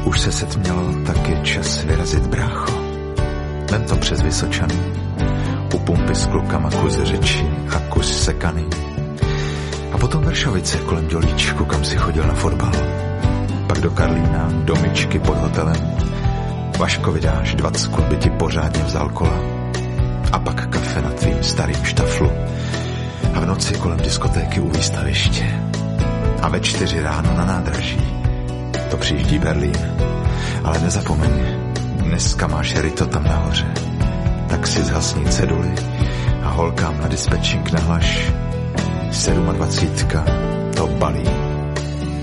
už se setmělo, tak je čas vyrazit, brácho. Vem to přes Vysočany, u pumpy s klukama kus řeči a kus sekaný. A potom Vršovice kolem Dělíčku, kam si chodil na fotbal. Pak do Karlína, do Myčky pod hotelem. Vaškovi dáš 20, aby ti pořádně vzal kola. A pak kafe na tvým starým štaflu. A v noci kolem diskotéky u výstaviště. A ve 4 ráno na nádraží. To přijíždí Berlín. Ale nezapomeň, dneska máš Rito tam nahoře. Tak si zhasni ceduly a holkám na dispečink nahlaš. 27 to balí.